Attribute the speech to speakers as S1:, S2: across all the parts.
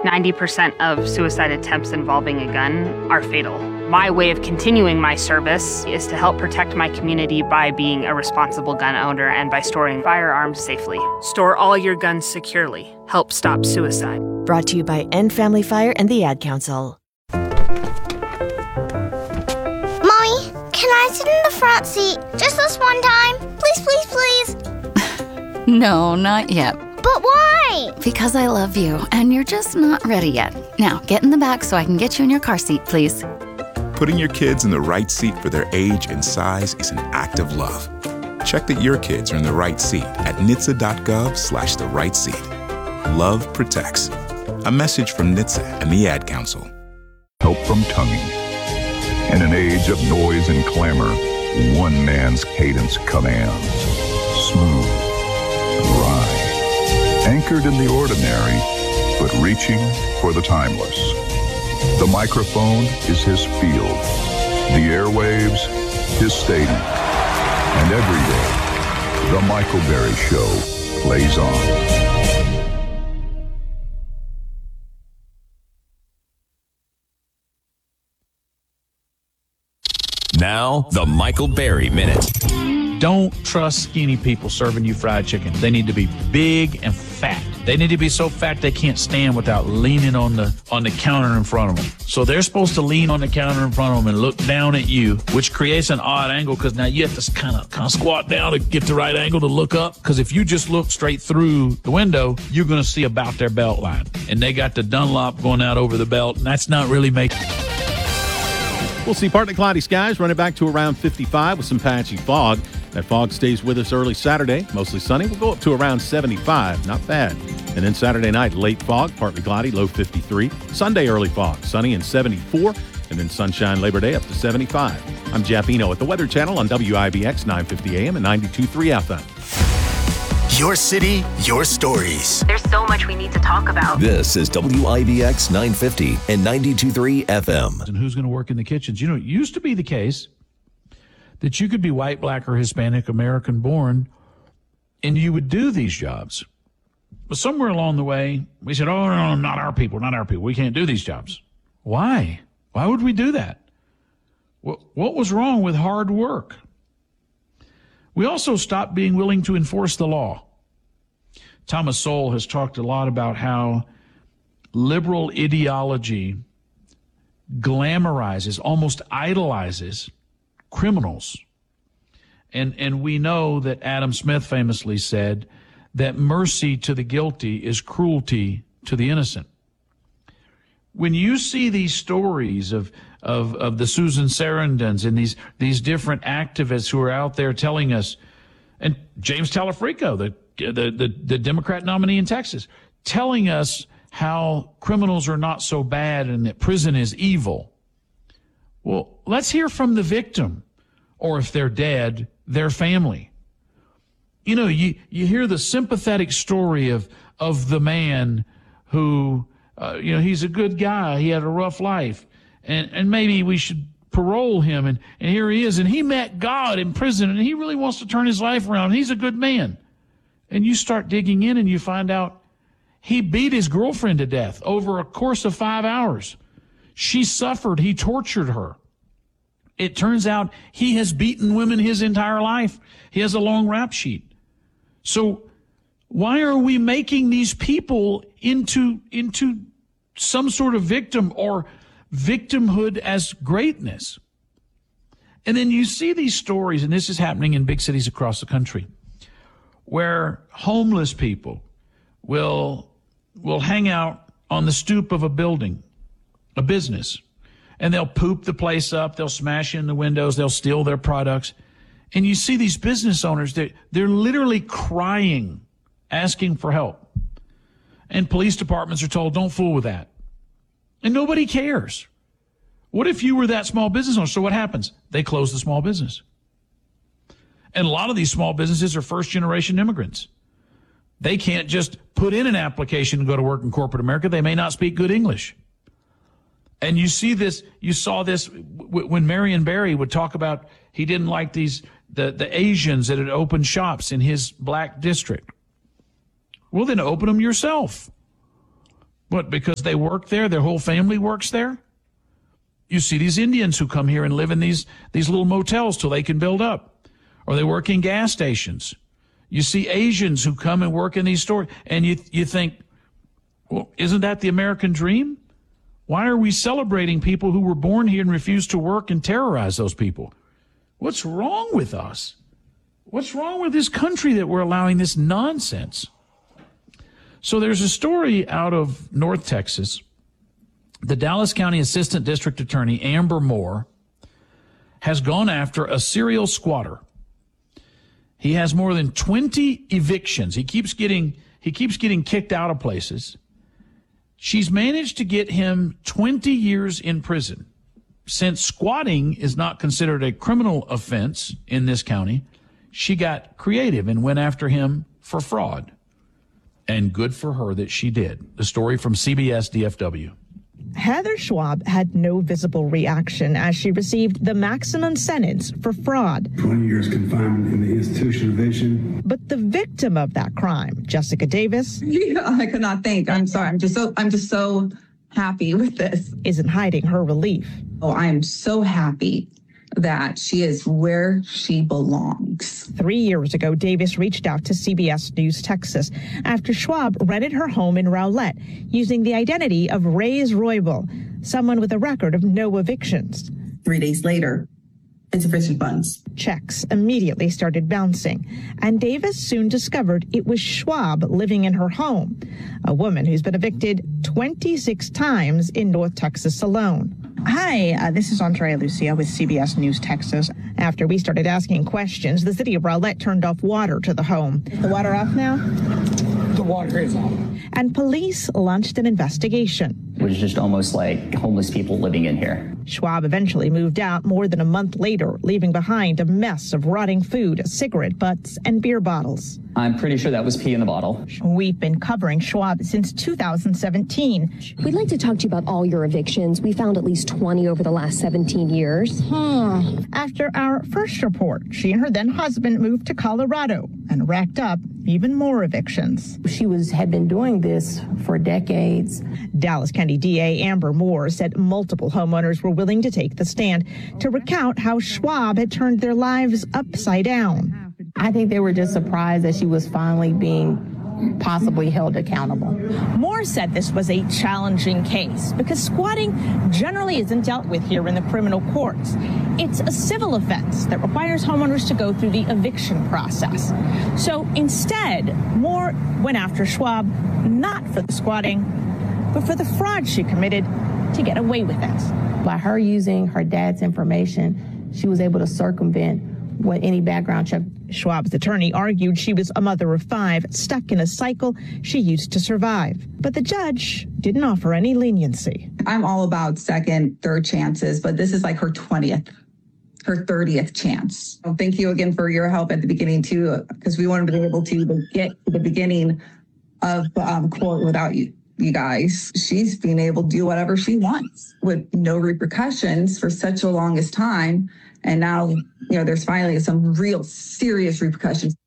S1: 90% of suicide attempts involving a gun are fatal. My way of continuing my service is to help protect my community by being a responsible gun owner and by storing firearms safely. Store all your guns securely. Help stop suicide.
S2: Brought to you by End Family Fire and the Ad Council.
S3: Mommy, can I sit in the front seat just this one time? Please, please, please.
S4: No, not yet.
S3: But why?
S4: Because I love you, and you're just not ready yet. Now, get in the back so I can get you in your car seat, please.
S5: Putting your kids in the right seat for their age and size is an act of love. Check that your kids are in the right seat at NHTSA.gov/the right seat. Love protects. A message from NHTSA and the Ad Council.
S6: Help from tonguing. In an age of noise and clamor, one man's cadence commands. Smooth, dry, anchored in the ordinary, but reaching for the timeless. The microphone is his field, the airwaves, his stadium. And every day, The Michael Berry Show plays on.
S7: Now, the Michael Berry Minute.
S8: Don't trust skinny people serving you fried chicken. They need to be big and fat. They need to be so fat they can't stand without leaning on the counter in front of them. So they're supposed to lean on the counter in front of them and look down at you, which creates an odd angle because now you have to kind of squat down to get the right angle to look up. Because if you just look straight through the window, you're going to see about their belt line. And they got the Dunlop going out over the belt, and that's not really making...
S9: We'll see partly cloudy skies running back to around 55 with some patchy fog. That fog stays with us early Saturday. Mostly sunny. We'll go up to around 75. Not bad. And then Saturday night, late fog, partly cloudy, low 53. Sunday, early fog, sunny and 74. And then sunshine Labor Day up to 75. I'm Jeff Eno at the Weather Channel on WIBX 950 AM and 92.3 FM.
S10: Your city, your stories.
S11: There's so much we need to talk about.
S7: This is WIBX 950 and 92.3 FM.
S8: And who's going to work in the kitchens? You know, it used to be the case that you could be white, black, or Hispanic American born, and you would do these jobs. But somewhere along the way, we said, oh, no, not our people. We can't do these jobs. Why? Why would we do that? What was wrong with hard work? We also stopped being willing to enforce the law. Thomas Sowell has talked a lot about how liberal ideology glamorizes, almost idolizes criminals. And we know that Adam Smith famously said that mercy to the guilty is cruelty to the innocent. When you see these stories of the Susan Sarandons and these different activists who are out there telling us, and James Talafrico, the Democrat nominee in Texas, telling us how criminals are not so bad and that prison is evil. Well, let's hear from the victim, or if they're dead, their family. You know, you hear the sympathetic story of the man who, he's a good guy. He had a rough life. And maybe we should parole him. And here he is. And he met God in prison. And he really wants to turn his life around. He's a good man. And you start digging in and you find out he beat his girlfriend to death over a course of 5 hours. She suffered. He tortured her. It turns out he has beaten women his entire life. He has a long rap sheet. So why are we making these people into some sort of victim or victimhood as greatness? And then you see these stories, and this is happening in big cities across the country, where homeless people will hang out on the stoop of a building, a business, and they'll poop the place up, they'll smash in the windows, they'll steal their products. And you see these business owners, they're literally crying, asking for help. And police departments are told, don't fool with that. And nobody cares. What if you were that small business owner? So what happens? They close the small business. And a lot of these small businesses are first-generation immigrants. They can't just put in an application to go to work in corporate America. They may not speak good English. And you saw this when Marion Barry would talk about he didn't like the Asians that had opened shops in his black district. Well, then open them yourself. What, because they work there? Their whole family works there? You see these Indians who come here and live in these little motels till they can build up. Or they work in gas stations. You see Asians who come and work in these stores. And you think, well, isn't that the American dream? Why are we celebrating people who were born here and refuse to work and terrorize those people? What's wrong with us? What's wrong with this country that we're allowing this nonsense? So there's a story out of North Texas. The Dallas County Assistant District Attorney, Amber Moore, has gone after a serial squatter. He has more than 20 evictions. He keeps getting kicked out of places. She's managed to get him 20 years in prison. Since squatting is not considered a criminal offense in this county, she got creative and went after him for fraud. And good for her that she did. The story from CBS DFW.
S12: Heather Schwab had no visible reaction as she received the maximum sentence for fraud.
S13: 20 years confinement in the institution of vision.
S12: But the victim of that crime, Jessica Davis,
S14: I could not think. I'm sorry. I'm just so happy with this.
S12: Isn't hiding her relief.
S14: Oh, I am so happy that she is where she belongs.
S12: 3 years ago, Davis reached out to CBS News Texas after Schwab rented her home in Rowlett using the identity of Reyes Roybal, someone with a record of no evictions.
S14: 3 days later, insufficient funds.
S12: Checks immediately started bouncing, and Davis soon discovered it was Schwab living in her home, a woman who's been evicted 26 times in North Texas alone. Hi, this is Andrea Lucia with CBS News Texas. After we started asking questions, the city of Rowlett turned off water to the home. The water off now?
S15: The water is off.
S12: And police launched an investigation.
S16: It was just almost like homeless people living in here.
S12: Schwab eventually moved out more than a month later, leaving behind a mess of rotting food, cigarette butts, and beer bottles.
S16: I'm pretty sure that was pee in the bottle.
S12: We've been covering Schwab since 2017.
S17: We'd like to talk to you about all your evictions. We found at least 20 over the last 17 years.
S12: After our first report, she and her then husband moved to Colorado and racked up even more evictions.
S18: She had been doing this for decades.
S12: Dallas County DA Amber Moore said multiple homeowners were willing to take the stand to recount how Schwab had turned their lives upside down.
S18: I think they were just surprised that she was finally being possibly held accountable.
S12: Moore said this was a challenging case because squatting generally isn't dealt with here in the criminal courts. It's a civil offense that requires homeowners to go through the eviction process. So instead, Moore went after Schwab not for the squatting, but for the fraud she committed to get away with it.
S18: By her using her dad's information, she was able to circumvent what any background check.
S12: Schwab's attorney argued she was a mother of 5, stuck in a cycle she used to survive. But the judge didn't offer any leniency.
S14: I'm all about second, third chances, but this is like her 20th, her 30th chance. So thank you again for your help at the beginning, too, because we wanted to be able to get to the beginning of court without you guys. She's being able to do whatever she wants with no repercussions for such a longest time. And now, there's finally some real serious repercussions.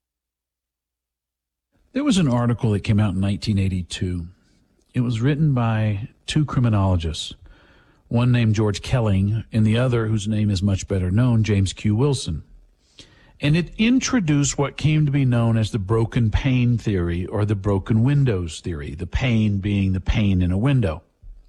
S8: There was an article that came out in 1982. It was written by 2 criminologists, one named George Kelling and the other, whose name is much better known, James Q. Wilson. And it introduced what came to be known as the broken pane theory or the broken windows theory, the pane being the pane in a window.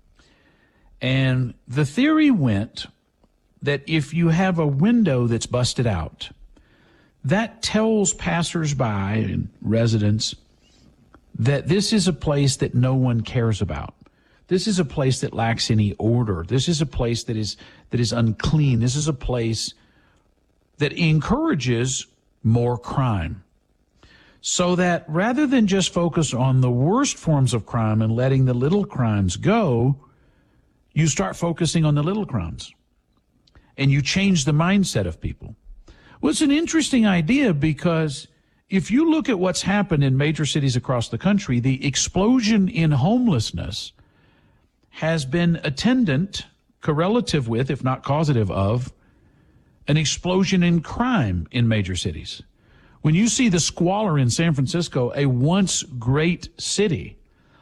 S8: And the theory went that if you have a window that's busted out, that tells passersby and residents that this is a place that no one cares about. This is a place that lacks any order. This is a place that is unclean. This is a place that encourages more crime. So that rather than just focus on the worst forms of crime and letting the little crimes go, you start focusing on the little crimes. And you change the mindset of people. Well, it's an interesting idea because if you look at what's happened in major cities across the country, the explosion in homelessness has been attendant, correlative with, if not causative of, an explosion in crime in major cities. When you see the squalor in San Francisco, a once great city,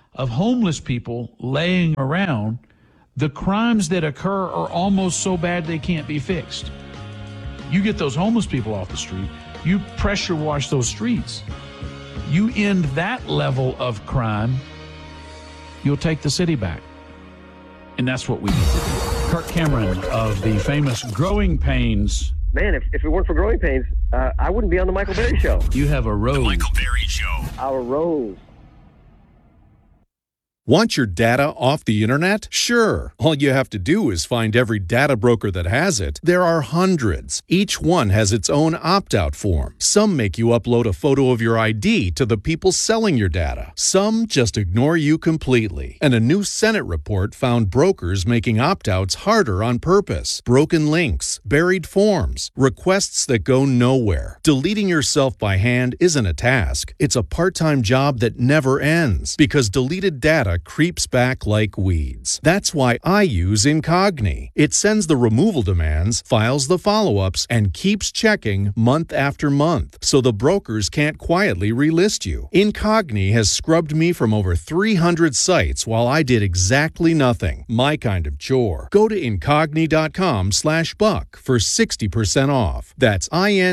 S8: of homeless people laying around, the crimes that occur are almost so bad they can't be fixed. You get those homeless people off the street, you pressure wash those streets, you end that level of crime, you'll take the city back. And that's what we need to do. Kirk Cameron of the famous Growing Pains.
S19: Man, if it weren't for Growing Pains, I wouldn't be on the Michael Berry Show.
S8: You have a rose.
S10: The Michael Berry Show.
S19: Our rose.
S20: Want your data off the internet? Sure. All you have to do is find every data broker that has it. There are hundreds. Each one has its own opt-out form. Some make you upload a photo of your ID to the people selling your data. Some just ignore you completely. And a new Senate report found brokers making opt-outs harder on purpose. Broken links, buried forms, requests that go nowhere. Deleting yourself by hand isn't a task. It's a part-time job that never ends because deleted data creeps back like weeds. That's why I use Incogni. It sends the removal demands, files the follow-ups, and keeps checking month after month, so the brokers can't quietly relist you. Incogni has scrubbed me from over 300 sites while I did exactly nothing. My kind of chore. Go to Incogni.com/Buck for 60% off. That's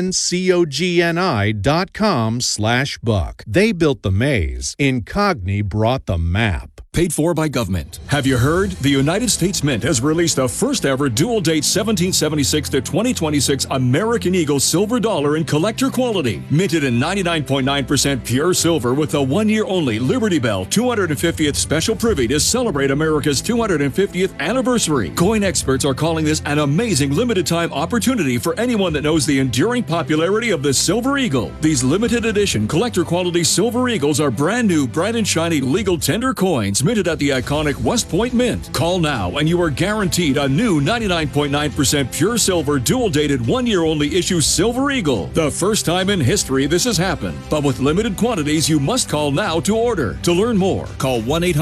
S20: INCOGNI.com/Buck. They built the maze. Incogni brought the map.
S21: Paid for by government. Have you heard? The United States Mint has released the first ever dual date 1776 to 2026 American Eagle silver dollar in collector quality. Minted in 99.9% pure silver with a 1 year only Liberty Bell 250th special privy to celebrate America's 250th anniversary. Coin experts are calling this an amazing limited time opportunity for anyone that knows the enduring popularity of the Silver Eagle. These limited edition collector quality Silver Eagles are brand new, bright and shiny legal tender coins minted at the iconic West Point Mint. Call now and you are guaranteed a new 99.9% pure silver dual-dated 1 year only issue Silver Eagle. The first time in history this has happened, but with limited quantities you must call now to order. To learn more, call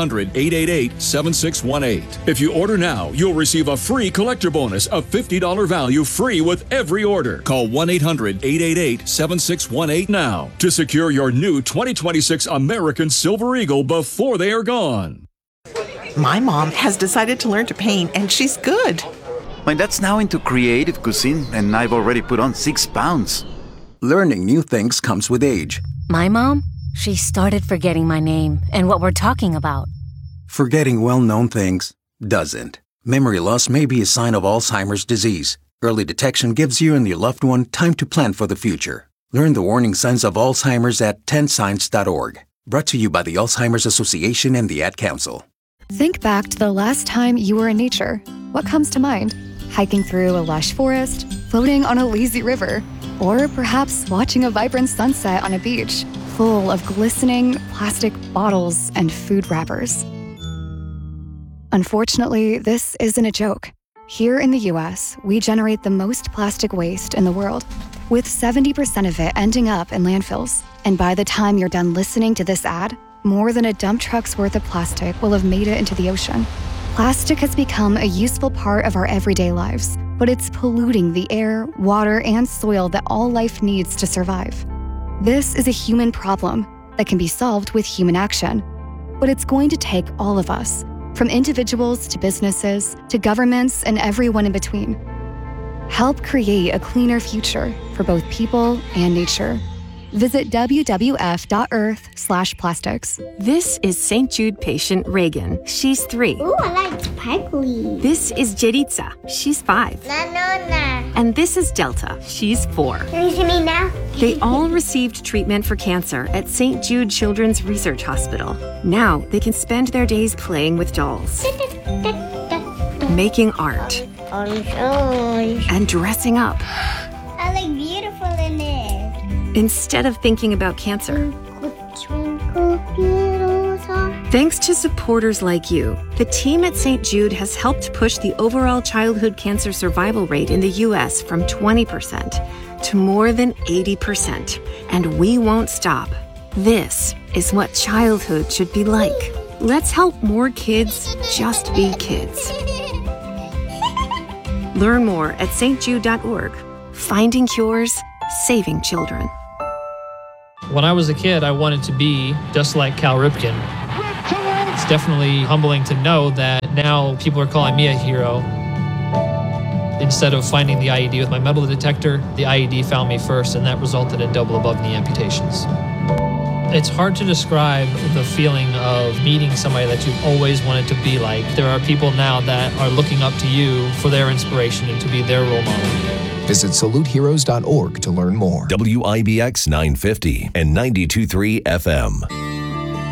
S21: 1-800-888-7618. If you order now, you'll receive a free collector bonus of $50 value free with every order. Call 1-800-888-7618 now to secure your new 2026 American Silver Eagle before they are gone.
S22: My mom has decided to learn to paint, and she's good.
S23: My dad's now into creative cuisine, and I've already put on 6 pounds.
S24: Learning new things comes with age.
S25: My mom, she started forgetting my name and what we're talking about.
S24: Forgetting well-known things doesn't. Memory loss may be a sign of Alzheimer's disease. Early detection gives you and your loved one time to plan for the future. Learn the warning signs of Alzheimer's at 10signs.org. Brought to you by the Alzheimer's Association and the Ad Council.
S26: Think back to the last time you were in nature. What comes to mind? Hiking through a lush forest, floating on a lazy river, or perhaps watching a vibrant sunset on a beach full of glistening plastic bottles and food wrappers. Unfortunately, this isn't a joke. Here in the U.S., we generate the most plastic waste in the world, with 70% of it ending up in landfills. And by the time you're done listening to this ad, more than a dump truck's worth of plastic will have made it into the ocean. Plastic has become a useful part of our everyday lives, but it's polluting the air, water, and soil that all life needs to survive. This is a human problem that can be solved with human action. But it's going to take all of us, from individuals to businesses to governments and everyone in between. Help create a cleaner future for both people and nature. Visit wwf.earth/plastics.
S27: This is St. Jude patient Reagan. She's 3.
S3: Ooh, I like sparkly.
S27: This is Jeritza. She's 5.
S3: Nanona.
S27: And this is Delta. She's 4.
S3: Can you see me now?
S27: They all received treatment for cancer at St. Jude Children's Research Hospital. Now they can spend their days playing with dolls, making art, and dressing up.
S3: I look beautiful in it.
S27: Instead of thinking about cancer. Thanks to supporters like you, the team at St. Jude has helped push the overall childhood cancer survival rate in the U.S. from 20% to more than 80%. And we won't stop. This is what childhood should be like. Let's help more kids just be kids. Learn more at stjude.org. Finding cures, saving children.
S28: When I was a kid, I wanted to be just like Cal Ripken.
S1: It's definitely humbling to know that now people are calling me a hero. Instead of finding the IED with my metal detector, the IED found me first, and that resulted in double above knee amputations. It's hard to describe the feeling of meeting somebody that you've always wanted to be like. There are people now that are looking up to you for their inspiration and to be their role model.
S2: Visit saluteheroes.org to learn more.
S7: WIBX 950 and 92.3 FM.